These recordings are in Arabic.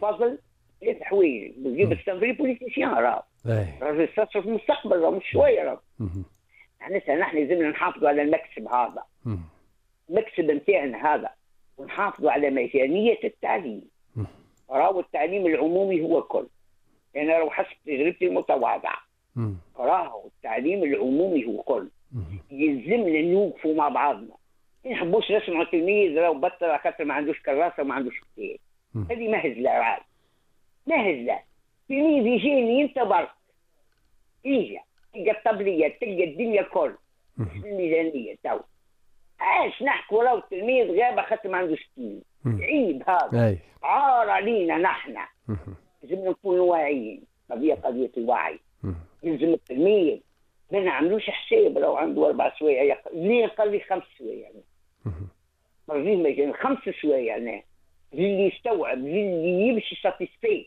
فضل 3 حوايج بجيب السنفري بوليتيسيان راه راجل يستشرف المستقبل راه مش شويه راه. معناتها نحن لازمنا نحافظوا على المكسب هذا، المكسب نتاعنا هذا، ونحافظوا على ميزانيه التعليم. راهو التعليم العمومي هو الكل. انا لو حسب تجربتي المتواضعه راهو التعليم العمومي هو الكل. يلزمنا نوقفوا مع بعضنا، ما نحبوش نسمعوا تلميذ راهو بطل خاطر ما عندوش كراسه وما عندوش كتاب. هذه مهزله راهي مهزله. تلميذ يجيني ينتظر يجي تلقى الطبليه تلقى الدنيا كل الميزانيه تو عاش نحكوا راهو التلميذ غابه خاطر ما عندوش كتاب. عيب هذا، عار علينا نحن. لازم نكونوا واعيين. قضيه الوعي. يلزم التلميذ ما نعملوش حساب لو عنده 4 سوايع ليه قال لي 5 سوايع يعني. مرزين ما يجي 5 سوايع يعني اللي يستوعب اللي يمشي ساتيسفي.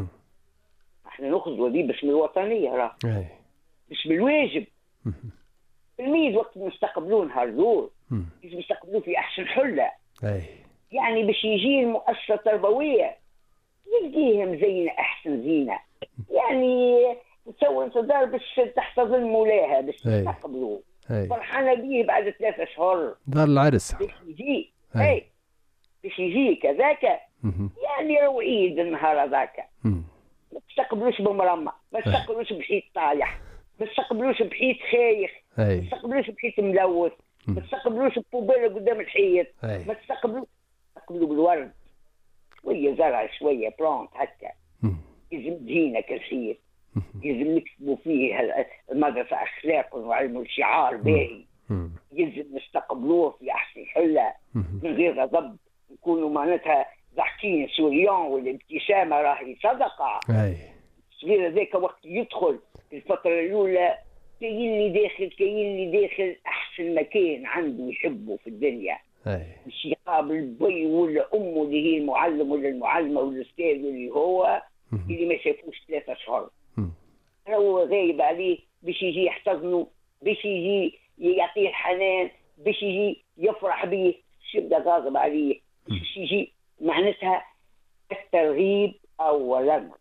احنا ناخذ ودي باسم الوطنيه راه باسم الواجب. التلميذ وقت نستقبلوه نهار الاول لازم نستقبلوه في احسن حله. يعني باش يجي المؤسسه التربويه يلقيه مزينه احسن زينه. يعني تصور انت دار باش تحتضن مولاها باش تستقبلوه فرحانه به بعد 3 أشهر دار العرس باش يجي باش يجي كذاك. يعني راهو عيد النهار هذاك. ما تستقبلوش بمرمى، ما تستقبلوش بحيط طايح، ما تستقبلوش بحيط خايخ، ما تستقبلوش بحيط ملوث، ما تستقبلوش ببوبيله قدام الحيط، ما تستقبلوش بالورد شويه زرع شويه بلانت هكا. يلزم دهينه كالحيط. يلزم نكتبوا فيه المدرسه اخلاق وعلم وشعار باهي. يلزم نستقبلوه في احسن حله من غير غضب. نكونوا معناتها ضاحكين سوريان والابتسامه راهي صدقه. الصغير هذاك وقت يدخل في الفتره الاولى كاين اللي داخل احسن مكان عنده يحبه في الدنيا. مش يقابل بي ولا امه اللي هي المعلم ولا المعلمه ولا الاستاذ اللي هو اللي ما شافوش 3 أشهر. هو غايب عليه باش يجي يحتضنه، باش يجي يعطيه الحنان، باش يجي يفرح به. يبدا غاضب عليه باش يجي. معناتها الترغيب اولا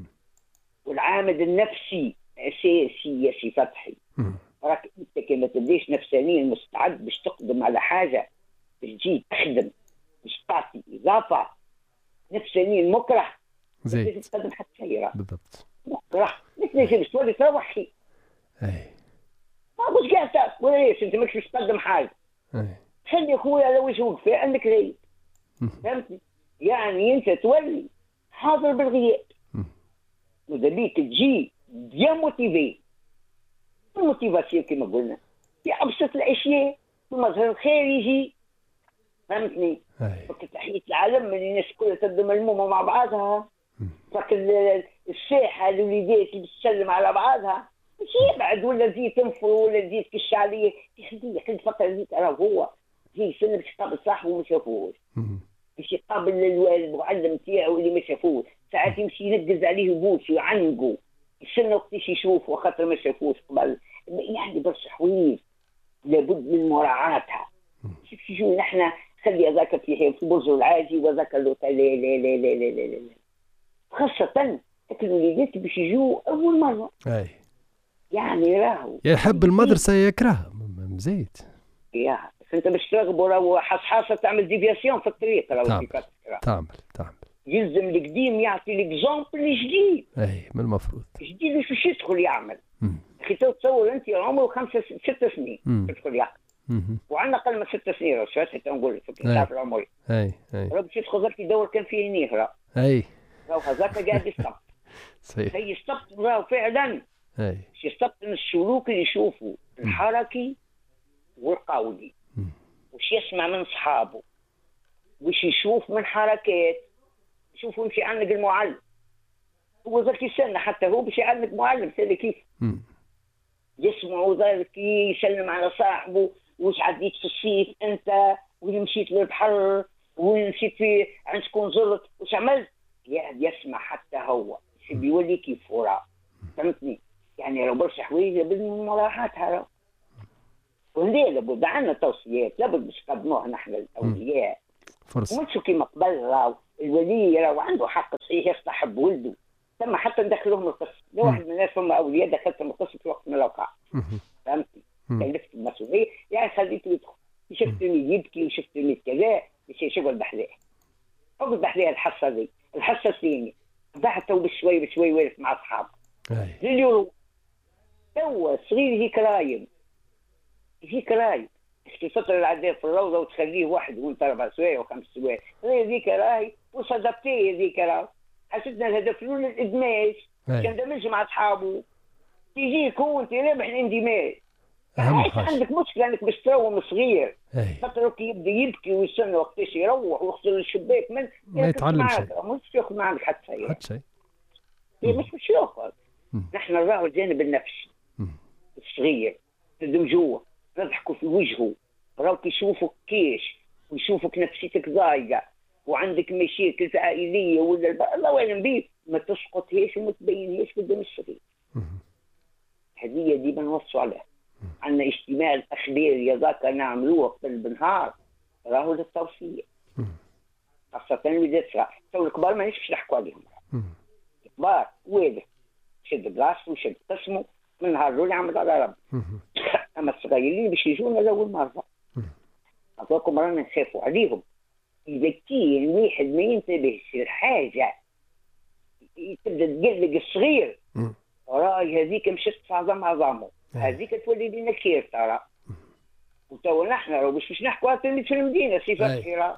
والعامل النفسي اساسي يا سي فتحي. راك انت كما تبديش نفسانيا مستعد باش تقدم على حاجه باش تجي تخدم باش تعطي اضافه نفسانيا مكره زين تقدم حتى شيء بالضبط مكره. مش لازم تولي تروحي ما قلت قاعد ولا ليش انت ماكش تقدم حاجه. خلي خويا لو وجه وقفه عندك غيب. فهمتني؟ يعني انت تولي حاضر بالغياب وذا بيك تجي بيان موتيفي. الموتيفاسيون كما قلنا في ابسط الاشياء في المظهر الخارجي. فهمتني؟ وقت تحية العالم من الناس كلها تبدو ملمومه مع بعضها. فك الساحه الوليدات اللي بتسلم على بعضها مش يبعد ولا تزيد تنفر ولا تزيد تكش عليه. خلي الفتره اللي راه هو في سنه باش يقابل صاحبه وما شافوش، باش يقابل المعلم تاعو اللي ما شافوش. ساعات يمشي ينقز عليه ويبوس ويعنقو يستنى وقتاش يشوفه خاطر ما شافوش قبل. يعني برشا حوايج لابد من مراعاتها. شوف شو نحن خلي هذاك في برج العاجي وذاك اللوطا لا لا لا لا لا لا لا. خاصة الوليدات باش يجوا أول مرة. يعني راهو يحب المدرسة يكرهها مزيد. يا أنت باش ترغبوا راهو حاصة تعمل ديفياسيون في الطريق راهو تعمل يلزم القديم يعطي ليكزامبل الجديد. من المفروض الجديد واش يدخل يعمل. أخي تصور أنت عمره 5 6 سنين تدخل يعمل. وعندنا أقل من 6 سنين راه حتى نقول لك في الكتاب العمري. راه باش يدخل غير يدور كان فيه نيه راه. راهو هذاك قاعد يستبط. صحيح. هي يستبط راهو فعلا. يستبط من السلوك اللي يشوفه الحركي والقولي. وش يسمع من أصحابه. وش يشوف من حركات. يشوفوا يمشي عنك المعلم. هو ذاك يستنى حتى هو باش يعلمك معلم سالي كيف. يسمعوا ذلك يسلم على صاحبه. وش عديت في الصيف أنت وين مشيت للبحر وين مشيت في عندكم زلط وش عملت. يسمع حتى هو بيولي كيف وراه. فهمتني؟ يعني لو برشا حوايج لابد من مراعاتها راه. وهذا لابد عندنا توصيات لابد باش نقدموها نحن للاولياء. فرصه مش كيما قبل راهو الولي راه عنده حق صحيح يفتح بولده، ثم حتى ندخلوهم القسم. واحد من الناس فما اولياء دخلتهم القسم في وقت من الاوقات، فهمتي؟ كلفت المسؤوليه يعني خليته يدخل، شفت اللي يبكي وشفت اللي كذا، مش شغل بحذاه. اقعد بحذاه الحصه ذي، الحصه الثانيه بعته بشوي بشوي وارث مع اصحابه. اليوم تو صغير هيك رايم، هيك رايم في فترة العداء في الروضة وتخليه واحد وانت 4 سوايع و5 سوايع، هذيك راهي وصدقتيه هذيك راهي. حسيتنا الهدف الاول الادماج، كان دمج مع اصحابه، تيجيك هو انت رابح الاندماج. عندك مشكلة انك باش تروم صغير، فترة كي يبدا يبكي ويستنى وقتاش يروح ويغسل الشباك ما يتعلم شيء، مش ياخذ معك حتى شيء، حتى شيء مش ياخذ. نحن نراو الجانب النفسي الصغير، تدمجوه، نضحكوا في وجهه، راك يشوفك كيش ويشوفك نفسيتك ضايقه وعندك مشاكل عائليه ولا الله اعلم بيه، ما تسقطهاش وما تبينهاش قدام الصغير. هذه ديما نوصوا عليها. عندنا اجتماع الاخبار هذاك نعملوه قبل بنهار، راهو للتوصيه، خاصه الولاد الصغار. تو الكبار مانيش باش نحكوا عليهم، الكبار واضح شد بلاصتو وشد قسمه من نهار الاول يعمل على ربي. اما الصغيرين باش يجونا لاول مره، هذوكم رانا نخافوا عليهم. اذا كان واحد ما ينتبهش لحاجه تبدا تقلق الصغير، راي هذيك مشات في عظامه، هذيك تولي لنا كير ترى. وتوا نحن راه باش نحكوا على التلميذ في المدينه صفات خيره.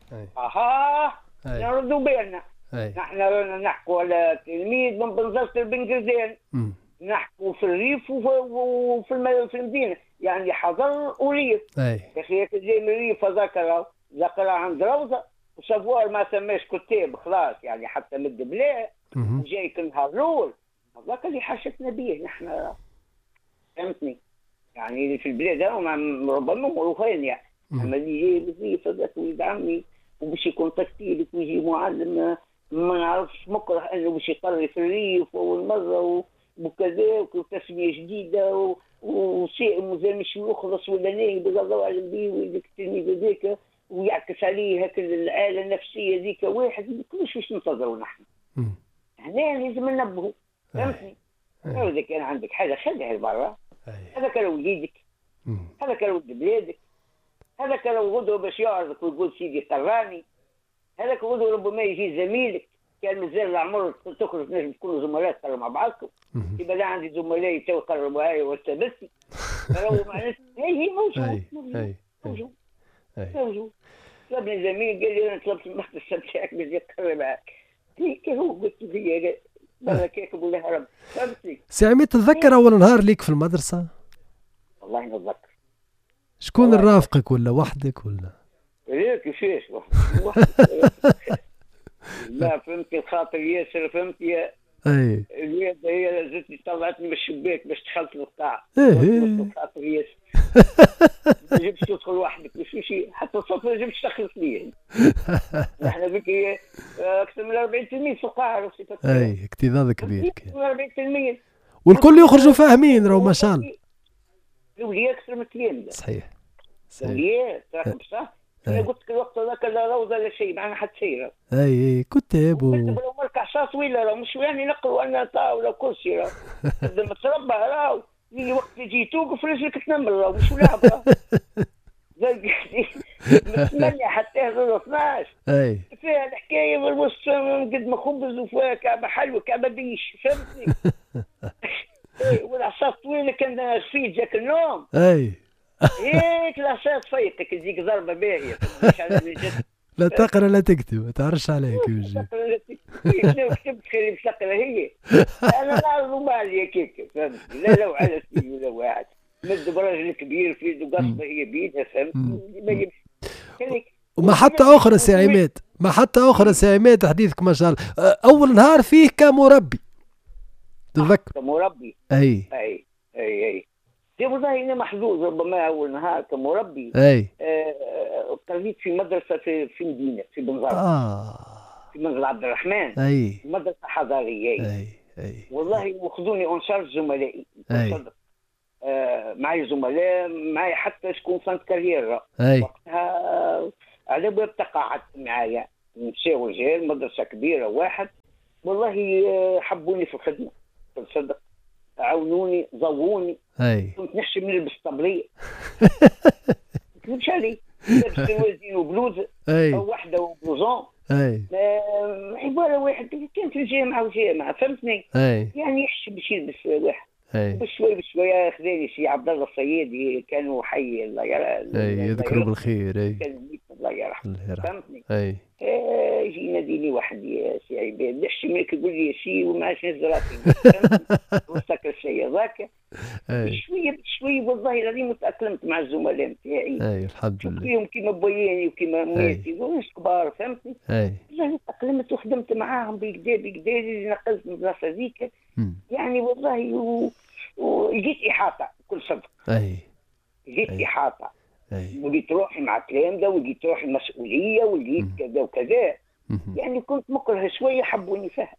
نردوا بالنا. نحن رانا نحكوا على التلميذ من بنزرة البنقردان، نحكوا في الريف وفي المدينه، يعني حضر وريف. يا اخي جاي من الريف هذاك راه عند روضه وسافوار ما سماش كتاب خلاص، يعني حتى مد بلا وجاي كل نهار الاول، هذاك اللي حاجتنا به نحن، فهمتني؟ يعني اللي في البلاد ربما مروخين يعني، اما اللي جاي من الريف هذاك ولد عمي وباش يكونتاكتي لك ويجي معلم ما نعرفش مكره انه باش يقري في الريف اول مره وكذا وتسميه جديده وسائم وزي مش يخلص ولا نايم الله اعلم به ويديك التلميذ هذاك ويعكس عليه هكا الآلة النفسيه ذيك، واحد كلش واش ننتظروا نحن. هنا لازم ننبهوا، فهمتني؟ اذا كان عندك حاجه خليها لبرا، هذاك لو وليدك، هذاك لو ولد بلادك، هذاك لو غدوه باش يعرضك ويقول سيدي قراني، هذاك غدوه ربما يجي زميلك كان مازال العمر تخرج نجم تكونوا زملاء تقروا مع بعضكم، يبقى لا عندي زملائي تو قربوا هاي والتبسي، راهو معناتها هي موجود. طلبني زميل قال لي انا طلبت المختصر تاعك باش يقرب معك، هيك هو قلت له بالك هيك بقول لها رب، فهمتني؟ سي عميد تتذكر اول نهار ليك في المدرسه؟ والله نتذكر. شكون رافقك ولا وحدك ولا؟ ايه كيفاش لا فهمتي الخاطر ياسر، فهمتي؟ اي اليد هي زدتني طلعتني من الشباك باش دخلت للقاع. الخاطر ياسر ما جبتش تدخل وحدك باش شيء حتى الصوت ما جبتش تخلص ليه. احنا بك اكثر من 40 تلميذ في القاعه. اي اكتظاظ كبير. 40 تلميذ والكل يخرجوا فاهمين راهو ما شاء الله. الاولياء اكثر من التلاميذ. صحيح. الاولياء تراكم صح. انا قلت لك الوقت هذاك لا روضه لا شيء معنا حتى شيء. اي كتاب لو مركع شاص طويله راه مش يعني نقروا انا طاوله كرسي راه لما تربى راه يجي وقت تجي توقف رجلك تنمر راه مش لعبه. متمنى حتى هذول 12 اي فيها الحكايه بالوسط قد ما خبز وفيها كعبه حلوه كعبه ديش، فهمتني؟ والعصا طويله كان فيه جاك النوم. اي هيك العصا تفيقك تجيك ضربه باهيه لا تقرا لا تكتب ما تعرفش عليك وجهك. كتبت خير باش تقرا هي. انا نعرض مالي كيك فهمتني؟ لا على سيدي ولا واحد مد براجل كبير في يده قصبه هي بيدها، فهمتني؟ وما حتى اخرى سي عماد، ما حتى اخرى سي عماد حديثك ما شاء الله. اول نهار فيه كمربي تذكر؟ كمربي اي والله انا محظوظ ربما اول نهار كمربي. قريت في مدرسه في مدينه في بنزرت في منزل عبد الرحمن. مدرسه حضاريه. والله وخذوني اون شارج زملائي. معي زملاء معي حتى شكون فانت كارير وقتها على باب تقاعدت معايا نساء ورجال، مدرسه كبيره واحد. والله حبوني في الخدمه تصدق، عاونوني ضووني. كنت نحشي من نلبس طبليه مش علي لابس سروال وبلوزه او وحده وبلوزون. عباره واحد كان في الجامعه وجامعه فهمتني. يعني يحشي باش يلبس واحد بشوي بشوي. خذاني سي عبد الله الصيادي كانوا حي الله يرحمه. يذكروا بالخير. كان الله يرحمه فهمتني. يجي يناديني واحد يا سي عباد نحشي منك يقول لي شي وما عادش نهز راسي وسكر الشيء هذاك. بشويه بشويه والله العظيم تاقلمت مع الزملاء نتاعي. الحمد لله. فيهم كيما بوياني وكيما ميتي وناس كبار فهمتني. والله تاقلمت وخدمت معاهم بكدا بكدا نقلت من البلاصه هذيك. يعني والله ولقيت احاطه بكل صدق. لقيت احاطه. ولقيت روحي مع الكلام ده، ولقيت روحي مسؤوليه، ولقيت كذا وكذا. يعني كنت مكره شويه حبوني فيها.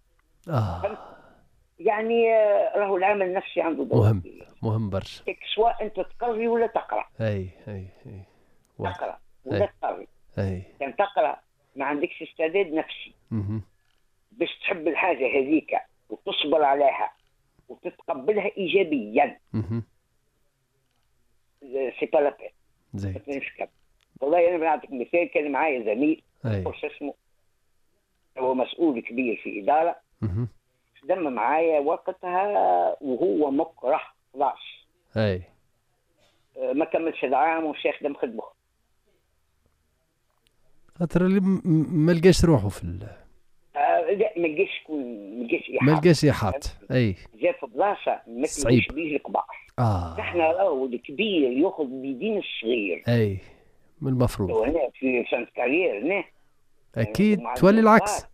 يعني راهو العمل النفسي عنده دور مهم برشا. سواء انت تقري ولا تقرا. تقرا ولا تقري. كان تقرا ما عندكش استعداد نفسي باش تحب الحاجه هذيك وتصبر عليها وتتقبلها ايجابيا. سي با لا بين. والله انا بنعطيك مثال. كان معايا زميل واش اسمه، هو مسؤول كبير في اداره. خدم معايا وقتها وهو مكره خلاص. ما كملش العام ومشى يخدم خدمه. خاطر اللي ما لقاش روحه في لا ما لقاش إحاطة. جا في بلاصه مثل الشبيه الكبار. احنا راهو الكبير ياخذ بيدين الصغير. من المفروض. هنا في سانت كارير هنا اكيد تولي العكس.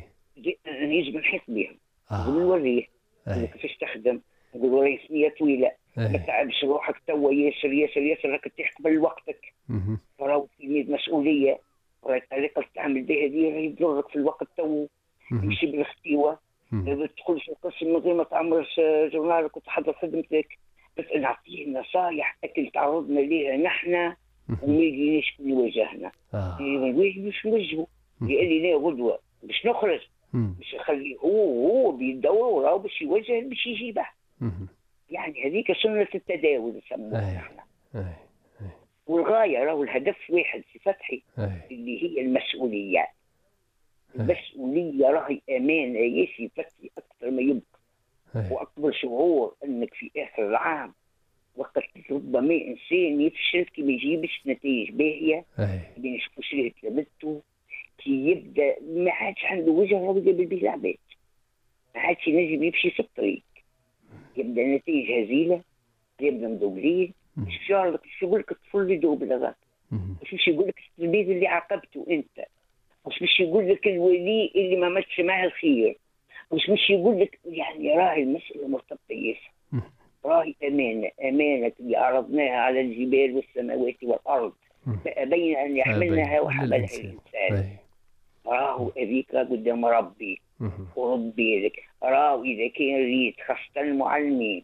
يجب نحيط بهم. نقول نوريه كيفاش تخدم. نقول له رئيس نية طويله ما تعبش روحك توا ياسر ياسر ياسر راك تطيح قبل وقتك. راهو تلميذ مسؤوليه. الطريقه اللي تتعامل بها هذه راهي تضرك في الوقت تو. تمشي بالاختيوه. ما تدخلش القسم من غير ما تعمرش جورنالك وتحضر خدمتك. بس نعطيه نصايح اكل تعرضنا ليها نحن وما يجينيش كل واجهنا. باش نوجهه قال لي لا غدوه باش نخرج باش نخليه هو بيدور وراه باش يوجه باش يجيبه. يعني هذيك سنه التداول نسموها نحن. والغايه راهو الهدف واحد في فتحي اللي هي المسؤوليه. المسؤوليه راهي امانه يا سي فتحي اكثر ما يبقى. واكبر شعور انك في اخر العام وقت ربما انسان يفشل كي ما يجيبش نتائج باهيه بين شوفوا شريه تلمذته كي يبدا ما عادش عنده وجه راهو يقابل به العباد. ما عادش ينجم يمشي في الطريق. يبدا نتائج هزيله. يبدا مدوبلين. مش يقول لك الطفل اللي دوبل هذاك. مش يقول لك التلميذ اللي عاقبته انت. مش يقول لك الولي اللي ما مشى معه الخير. مش يقول لك يعني راهي المساله مرتبطه ياسر. راهي امانه اللي عرضناها على الجبال والسماوات والارض فابين ان يحملنها وحملها الانسان. راهو هذيك قدام ربي وربي لك. راهو اذا كان ريت خاصه المعلمين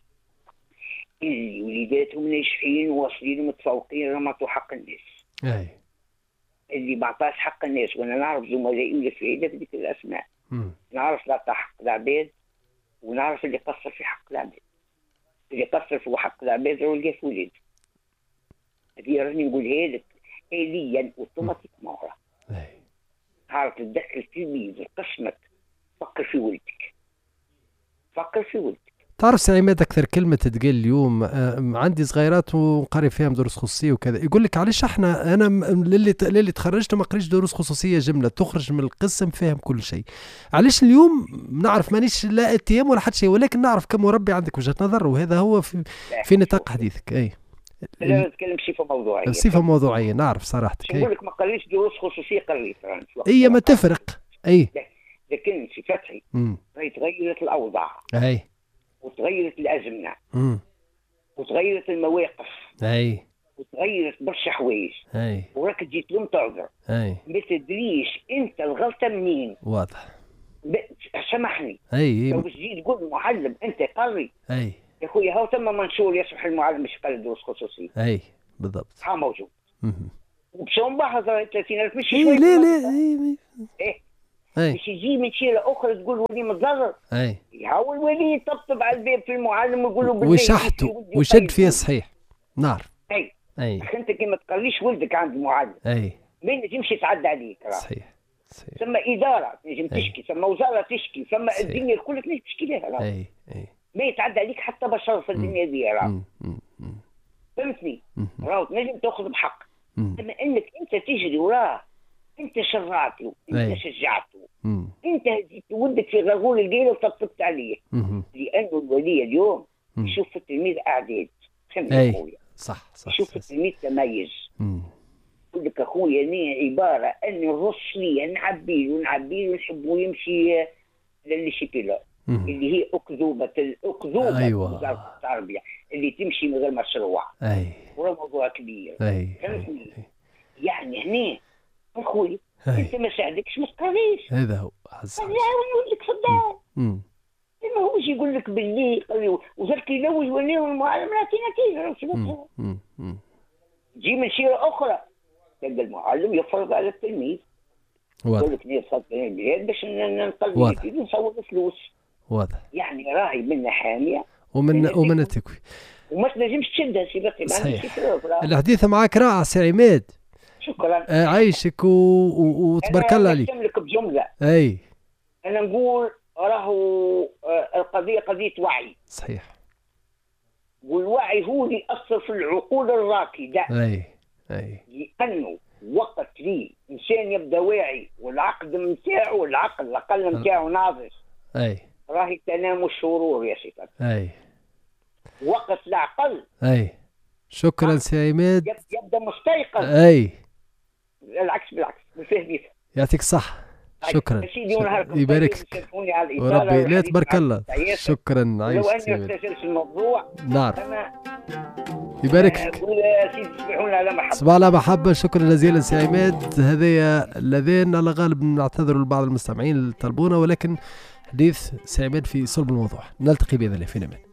اللي وليداتهم ناجحين وواصلين ومتفوقين رمطوا حق الناس. اللي ما عطاش حق الناس. وانا نعرف زملائي اللي في عيله بديك الاسماء. نعرف لا عطا حق العباد ونعرف اللي قصر في حق العباد. اللي قصر في حق العباد راهو لقى في ولاد. هذه راني نقولها لك آليا اوتوماتيك مورا. عارف تدخل تلميذ قسمك فكر في ولدك. فكر في ولدك. تعرف سي عماد اكثر كلمه تتقال اليوم عندي صغيرات ونقري فيهم دروس خصوصيه وكذا يقول لك علاش انا للي تخرجت ما قريتش دروس خصوصيه جمله تخرج من القسم فاهم كل شيء. علاش اليوم نعرف مانيش لا اتيام ولا حتى شيء ولكن نعرف كمربي عندك وجهه نظر وهذا هو في نطاق حديثك. لا نتكلم بصفه موضوعيه. صفه موضوعيه نعرف صراحتك. نقول لك ما قريتش دروس خصوصيه قريت هي ما تفرق. لكن في فتحي تغيرت الاوضاع. وتغيرت الازمنه. وتغيرت المواقف. وتغيرت برشا حوايج. وراك تجي تلوم تعذر. ما تدريش انت الغلطه منين. واضح. سامحني. لو باش تجي تقول معلم انت قري. يا خويا هاو ثم منشور يصبح المعلم باش يقري دروس خصوصيه. بالضبط. ها موجود. باش نبحث 30,000 مش شويه. لا لا باش يجي من شيره اخرى تقول ولي متضرر. هو الولي يطبطب على الباب في المعلم ويقول له بالله وشحته وشد فيه صحيح. نعرف. انت كي ما تقريش ولدك عند المعلم ما ينجمش يتعدى عليك. صحيح. ثم اداره تنجم تشكي، ثم وزاره تشكي، ثم الدنيا الكل تنجم تشكي لها. ما يتعدى عليك حتى بشر في الدنيا دي. فهمتني؟ راهو تنجم تاخذ بحق، اما انك انت تجري وراه، انت شرعته، انت شجعته، انت هزيت ولدك في غرغول القيله وطبطبت عليه. لانه الولي اليوم يشوف في التلميذ اعداد. فهمت خويا؟ صح. يشوف التلميذ تميز. يقول لك اخويا انا عباره اني نرص لي نعبي له نحبه يمشي للشيكيلا اللي هي اكذوبه وزاره التربيه اللي تمشي من غير مشروع. وراه موضوع كبير. فهمتني؟ يعني هنا اخوي انت ما ساعدكش ما تقريش. هذا هو لا يقول لك في الدار. ما هوش يقول لك باللي وذاك يلوج وليه المعلم راكي نتيجه. تجي من شيره اخرى تلقى المعلم يفرض على التلميذ يقول لك نفرض البلاد باش نقلب فيه ونصور فلوس. واضح. يعني راهي منا حاميه ومن التكوي وما تنجمش تشدها سي بقي. صحيح. الحديث معك رائع سي عماد. شكرا. عايشك وتبارك الله عليك. أنا لك بجمله. انا نقول راهو القضيه قضيه وعي. صحيح. والوعي هو اللي يأثر في العقول الراكده. لانه وقت لي انسان يبدا واعي والعقد نتاعو العقل نتاعو ناضج راهي تنام الشرور يا سيدي. وقت العقل شكرا سي عماد يبدا مستيقظ. بالعكس بالفهم. يعطيك الصحة. شكرا. يبارك فيك وربي. لا تبارك الله. شكرا. لو اني استشرت الموضوع. نعم. يبارك فيك. صباح على محبة. شكرا جزيلا سي عماد. هذايا اللذان على غالب نعتذر لبعض المستمعين اللي طلبونا، ولكن حديث سي عماد في صلب الموضوع. نلتقي بإذن الله في الأمان.